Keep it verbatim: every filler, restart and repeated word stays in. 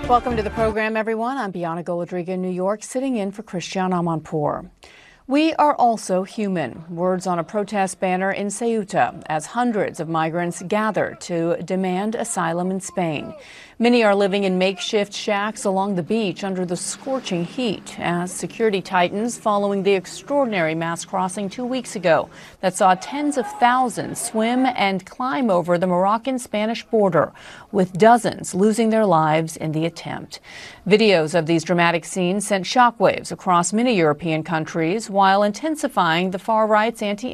Welcome to the program, everyone. I'm Bianna Golodriga in New York, sitting in for Christian Amanpour. We are also human. Words on a protest banner in Ceuta as hundreds of migrants gather to demand asylum in Spain. Many are living in makeshift shacks along the beach under the scorching heat as security tightens following the extraordinary mass crossing two weeks ago that saw tens of thousands swim and climb over the Moroccan-Spanish border, with dozens losing their lives in the attempt. Videos of these dramatic scenes sent shockwaves across many European countries while intensifying the far right's anti